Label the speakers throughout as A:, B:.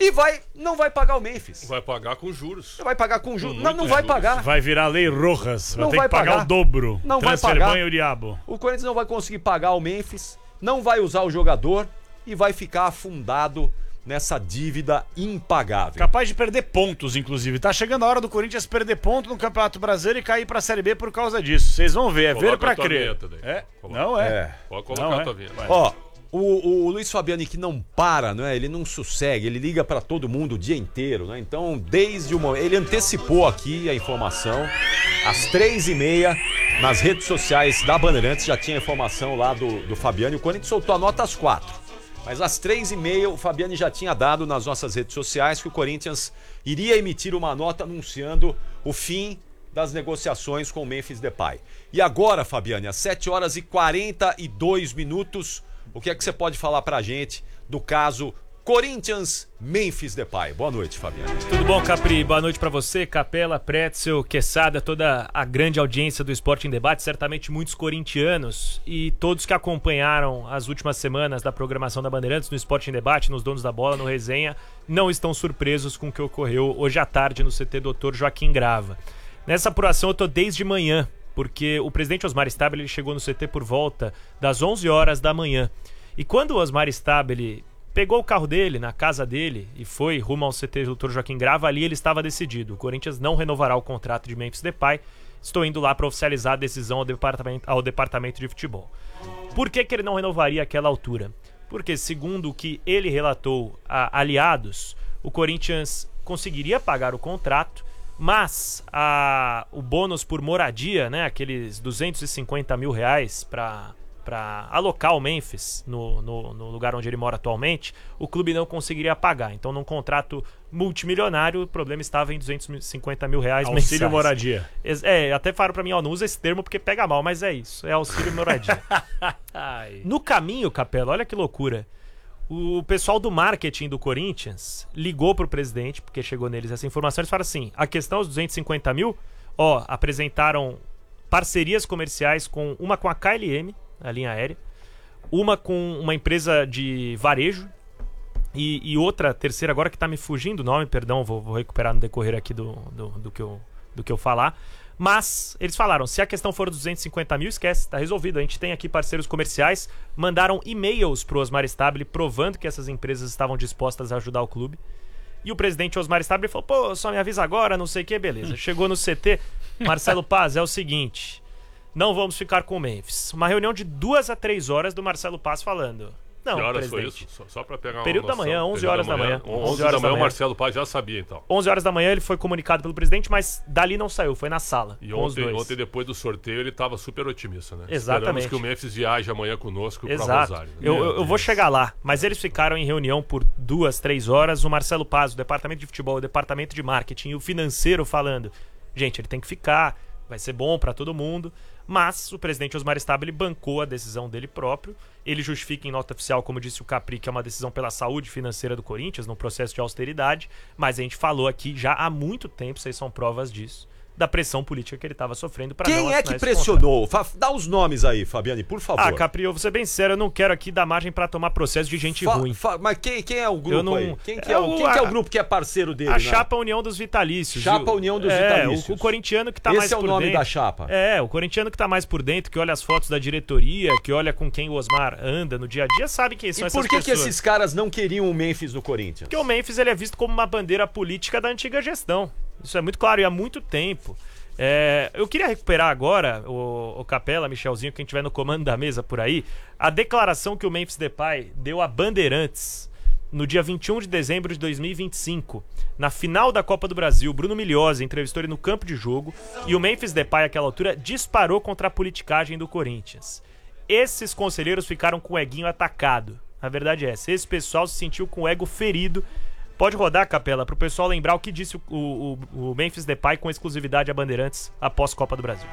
A: e não vai pagar o Memphis.
B: Vai pagar com juros.
A: Vai pagar com juros. Não vai pagar.
C: Vai virar lei Rojas. Vai
A: Não
C: ter
A: vai
C: que pagar
A: pagar.
C: o dobro.
A: Não vai
C: Transfer
A: pagar.
C: banho o diabo.
A: O Corinthians não vai conseguir pagar o Memphis, não vai usar o jogador e vai ficar afundado nessa dívida impagável.
C: Capaz de perder pontos, inclusive. Tá chegando a hora do Corinthians perder ponto no Campeonato Brasileiro e cair pra Série B por causa disso. Vocês vão ver, é
B: Coloca
C: ver pra
B: a tua
C: crer.
B: vinheta daí.
C: É?
B: Coloca.
C: Não é.
B: Pode colocar
C: Não
B: a
C: é.
B: tua vinheta.
A: Ó, o Luiz Fabiani que não para, né? Ele não sossegue, ele liga pra todo mundo o dia inteiro, né? Então, desde o momento... Ele antecipou aqui a informação. Às 3h30, nas redes sociais da Bandeirantes, já tinha informação lá do Fabiani. O Corinthians soltou a nota às 4h. Mas às 3h30 o Fabiani já tinha dado nas nossas redes sociais que o Corinthians iria emitir uma nota anunciando o fim das negociações com o Memphis Depay. E agora, Fabiani, às 7h42, o que é que você pode falar pra gente do caso Corinthians-Memphis Depay? Boa noite, Fabiani.
D: Tudo bom, Capri? Boa noite pra você, Capela, Pretzel, Quesada, toda a grande audiência do Esporte em Debate, certamente muitos corintianos e todos que acompanharam as últimas semanas da programação da Bandeirantes no Esporte em Debate, nos Donos da Bola, no Resenha, não estão surpresos com o que ocorreu hoje à tarde no CT Dr. Joaquim Grava. Nessa apuração eu tô desde manhã, porque o presidente Osmar Stabile chegou no CT por volta das 11 horas da manhã. E quando o Osmar Stabile pegou o carro dele, na casa dele, e foi rumo ao CT Dr. Joaquim Grava, ali ele estava decidido. O Corinthians não renovará o contrato de Memphis Depay. Estou indo lá para oficializar a decisão ao departamento de futebol. Por que ele não renovaria àquela altura? Porque, segundo o que ele relatou a aliados, o Corinthians conseguiria pagar o contrato, mas o bônus por moradia, né, aqueles 250 mil reais para alocar o Memphis no lugar onde ele mora atualmente, o clube não conseguiria pagar. Então, num contrato multimilionário, o problema estava em 250 mil reais mensais.
C: Auxílio moradia.
D: Até falaram pra mim, não usa esse termo porque pega mal, mas é isso, é auxílio moradia. No caminho, Capela, olha que loucura. O pessoal do marketing do Corinthians ligou pro presidente, porque chegou neles essa informação, eles falaram assim, a questão dos 250 mil, apresentaram parcerias comerciais uma com a KLM, a linha aérea, uma com uma empresa de varejo e outra, terceira agora que tá me fugindo o nome, perdão, vou recuperar no decorrer aqui do que eu falar, mas eles falaram, se a questão for 250 mil, esquece, tá resolvido, a gente tem aqui parceiros comerciais, mandaram e-mails pro Osmar Stabile provando que essas empresas estavam dispostas a ajudar o clube, e o presidente Osmar Stabile falou, pô, só me avisa agora, não sei o que, beleza, chegou no CT, Marcelo Paz, é o seguinte, não vamos ficar com o Memphis. Uma reunião de 2 a 3 horas do Marcelo Paz falando. Não,
B: que horas
D: presidente.
B: foi isso? Só pra pegar uma
D: Período da
B: noção.
D: manhã, 11 horas da manhã.
B: 11 da manhã o Marcelo Paz já sabia, então.
D: 11 horas da manhã ele foi comunicado pelo presidente, mas dali não saiu, foi na sala.
B: E ontem, depois do sorteio, ele estava super otimista, né?
D: Exatamente.
B: Esperamos que o Memphis viaje amanhã conosco para Rosário. Né?
D: Eu vou chegar lá, mas eles ficaram em reunião por 2, 3 horas. O Marcelo Paz, o departamento de futebol, o departamento de marketing e o financeiro falando, gente, ele tem que ficar, vai ser bom para todo mundo. Mas o presidente Osmar Stabile bancou a decisão dele próprio. Ele justifica em nota oficial, como disse o Capri, que é uma decisão pela saúde financeira do Corinthians, no processo de austeridade. Mas a gente falou aqui já há muito tempo, vocês são provas disso, da pressão política que ele estava sofrendo para não
A: Quem
D: assinar
A: é que
D: esse
A: pressionou? Dá os nomes aí, Fabiani, por favor.
D: Capri, eu vou ser bem sério, eu não quero aqui dar margem para tomar processo de gente ruim.
A: Mas quem é o grupo aí? Quem que é o grupo que é parceiro dele?
D: A chapa União dos Vitalícios.
A: Chapa União dos Vitalícios.
D: O corintiano que tá mais por dentro.
A: Esse é o nome da chapa.
D: O corintiano que tá mais por dentro, que olha as fotos da diretoria, que olha com quem o Osmar anda no dia a dia, sabe quem são essas pessoas.
A: E por que esses caras não queriam o Memphis no Corinthians?
D: Porque o Memphis ele é visto como uma bandeira política da antiga gestão. Isso é muito claro e há muito tempo. Eu queria recuperar agora, o Capela, Michelzinho, quem estiver no comando da mesa por aí, a declaração que o Memphis Depay deu a Bandeirantes no dia 21 de dezembro de 2025, na final da Copa do Brasil. Bruno Milhose entrevistou ele no campo de jogo e o Memphis Depay, àquela altura, disparou contra a politicagem do Corinthians. Esses conselheiros ficaram com o eguinho atacado. A verdade é essa, esse pessoal se sentiu com o ego ferido. Pode rodar, Capela, pro pessoal lembrar o que disse o Memphis Depay com exclusividade a Bandeirantes após Copa do Brasil.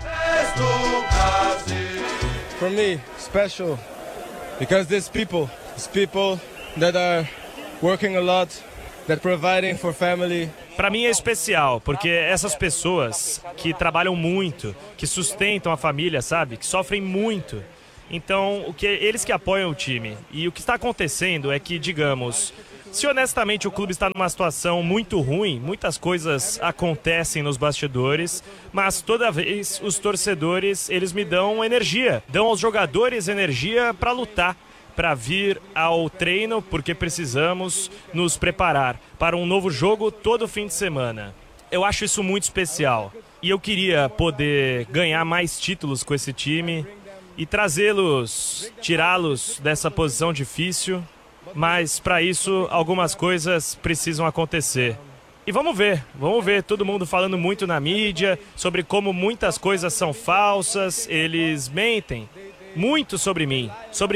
E: For me, special, because these people that are working a lot, that providing for family.
D: Pra mim é especial, porque essas pessoas que trabalham muito, que sustentam a família, sabe, que sofrem muito. Então, eles que apoiam o time. E o que está acontecendo é que, digamos, Se honestamente o clube está numa situação muito ruim, muitas coisas acontecem nos bastidores, mas toda vez os torcedores, eles me dão energia, dão aos jogadores energia para lutar, para vir ao treino, porque precisamos nos preparar para um novo jogo todo fim de semana. Eu acho isso muito especial e eu queria poder ganhar mais títulos com esse time e trazê-los, tirá-los dessa posição difícil. Mas para isso algumas coisas precisam acontecer. E vamos ver, todo mundo falando muito na mídia sobre como muitas coisas são falsas, eles mentem muito sobre mim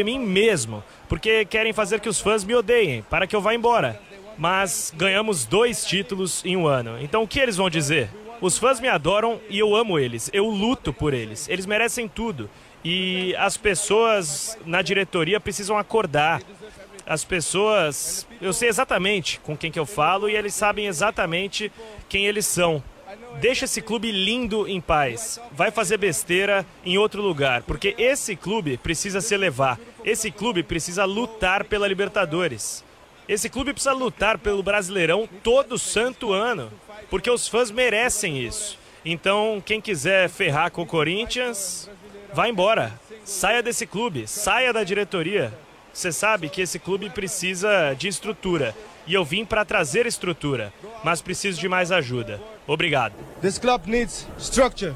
D: mesmo, porque querem fazer que os fãs me odeiem, para que eu vá embora. Mas ganhamos 2 títulos em um ano, então o que eles vão dizer? Os fãs me adoram e eu amo eles, eu luto por eles, eles merecem tudo. E as pessoas na diretoria precisam acordar. As pessoas, eu sei exatamente com quem que eu falo e eles sabem exatamente quem eles são. Deixa esse clube lindo em paz. Vai fazer besteira em outro lugar, porque esse clube precisa se elevar. Esse clube precisa lutar pela Libertadores. Esse clube precisa lutar pelo Brasileirão todo santo ano, porque os fãs merecem isso. Então, quem quiser ferrar com o Corinthians, vá embora. Saia desse clube, saia da diretoria. Você sabe que esse clube precisa de estrutura. E eu vim para trazer estrutura, mas preciso de mais ajuda. Obrigado.
E: This club needs structure.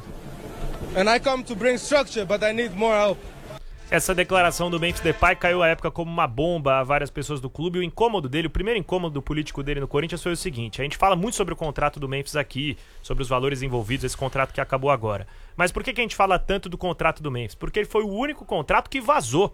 E: And I come to bring structure, but I need more help.
D: Essa declaração do Memphis Depay caiu à época como uma bomba a várias pessoas do clube. O incômodo dele, o primeiro incômodo político dele no Corinthians foi o seguinte: a gente fala muito sobre o contrato do Memphis aqui, sobre os valores envolvidos, esse contrato que acabou agora. Mas por que a gente fala tanto do contrato do Memphis? Porque ele foi o único contrato que vazou.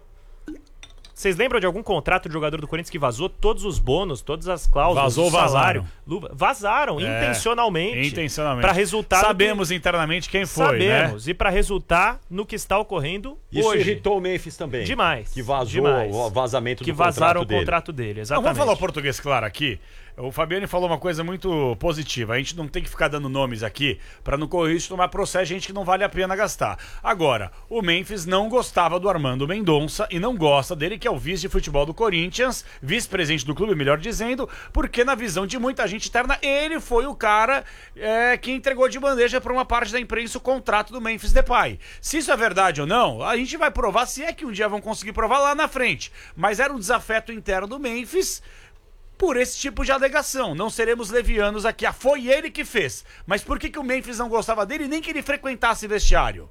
D: Vocês lembram de algum contrato de jogador do Corinthians que vazou todos os bônus, todas as cláusulas, o salário? Vazaram intencionalmente. Para resultar.
C: Sabemos internamente quem foi,
D: Sabemos, né? E para resultar no que está ocorrendo
A: isso
D: hoje.
A: Isso irritou o Memphis também.
D: Demais.
A: Que vazou o vazamento do contrato dele.
D: Que vazaram o contrato dele, exatamente.
C: Vamos falar o português claro aqui. O Fabiani falou uma coisa muito positiva. A gente não tem que ficar dando nomes aqui para não correr isso, tomar processo, gente que não vale a pena gastar. Agora, o Memphis não gostava do Armando Mendonça e não gosta dele, que é o vice de futebol do Corinthians, vice-presidente do clube, melhor dizendo, porque na visão de muita gente interna, ele foi o cara que entregou de bandeja para uma parte da imprensa o contrato do Memphis Depay. Se isso é verdade ou não, a gente vai provar, se é que um dia vão conseguir provar lá na frente. Mas era um desafeto interno do Memphis por esse tipo de alegação. Não seremos levianos aqui. Foi ele que fez. Mas por que o Memphis não gostava dele nem que ele frequentasse vestiário?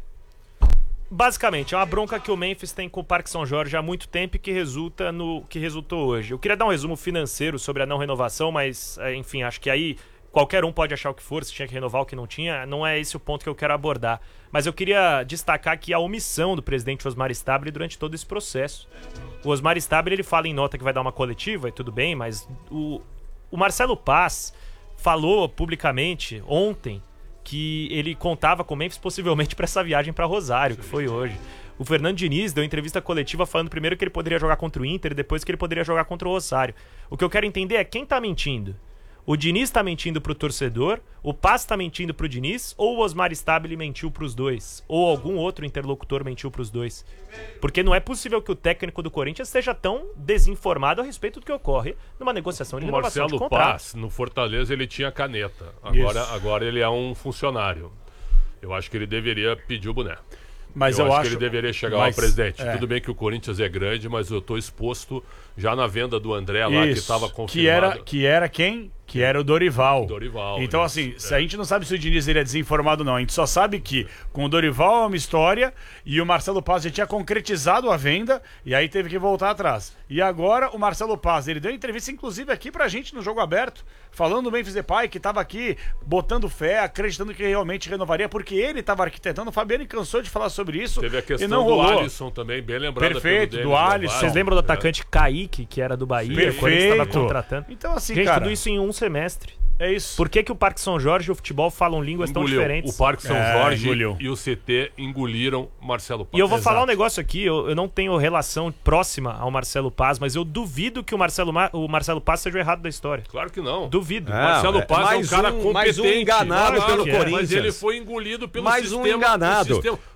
D: Basicamente, é uma bronca que o Memphis tem com o Parque São Jorge há muito tempo e que resulta no que resultou hoje. Eu queria dar um resumo financeiro sobre a não renovação, mas, enfim, acho que aí qualquer um pode achar o que for, se tinha que renovar o que não tinha, não é esse o ponto que eu quero abordar. Mas eu queria destacar aqui a omissão do presidente Osmar Stabile durante todo esse processo. O Osmar Stabile, ele fala em nota que vai dar uma coletiva e tudo bem, mas o Marcelo Paz falou publicamente ontem que ele contava com o Memphis possivelmente para essa viagem para Rosário, que foi hoje. O Fernando Diniz deu entrevista coletiva falando primeiro que ele poderia jogar contra o Inter e depois que ele poderia jogar contra o Rosário. O que eu quero entender é quem tá mentindo. O Diniz tá mentindo pro torcedor, o Paz tá mentindo pro Diniz, ou o Osmar Stabile mentiu pros dois? Ou algum outro interlocutor mentiu pros dois? Porque não é possível que o técnico do Corinthians esteja tão desinformado a respeito do que ocorre numa negociação de renovação de contrato.
B: O Marcelo Paz, no Fortaleza, ele tinha caneta. Agora ele é um funcionário. Eu acho que ele deveria pedir o boné.
C: Mas
B: eu acho que ele deveria chegar ao presidente. Tudo bem que o Corinthians é grande, mas eu tô exposto já na venda do André lá, que estava confirmado.
C: Que era quem? Que era o Dorival. Então,
B: isso,
C: assim, a gente não sabe se o Diniz ele é desinformado ou não. A gente só sabe que com o Dorival é uma história e o Marcelo Paz já tinha concretizado a venda e aí teve que voltar atrás. E agora o Marcelo Paz, ele deu entrevista inclusive aqui pra gente no Jogo Aberto, falando do Memphis Depay, que tava aqui botando fé, acreditando que realmente renovaria, porque ele tava arquitetando. O Fabiano cansou de falar sobre isso.
B: Teve a questão
C: e não
B: do
C: rolou.
B: Alisson também, bem lembrado.
C: Perfeito, do Alisson.
D: Vocês lembram do atacante Kaique, que era do Bahia?
C: Perfeito.
D: O Corinthians estava contratando.
C: Então, assim,
D: gente,
C: cara,
D: tudo isso em um semestre.
C: É isso.
D: Por que o Parque São Jorge e o futebol falam línguas tão diferentes?
B: O Parque São Jorge e o CT engoliram Marcelo Paz.
D: E eu vou falar um negócio aqui, eu não tenho relação próxima ao Marcelo Paz, mas eu duvido que o Marcelo Paz seja o errado da história.
B: Claro que não.
D: Duvido.
B: Marcelo Paz é um cara competente.
A: Mais um enganado pelo Corinthians.
B: Mas ele foi engolido pelo
A: mais
B: sistema.
A: Mais um enganado.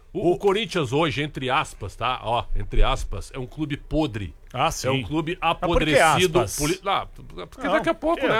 B: O Corinthians hoje, entre aspas, tá? Ó, entre aspas, é um clube podre.
C: Ah, sim.
B: É um clube apodrecido. Porque daqui a pouco, né?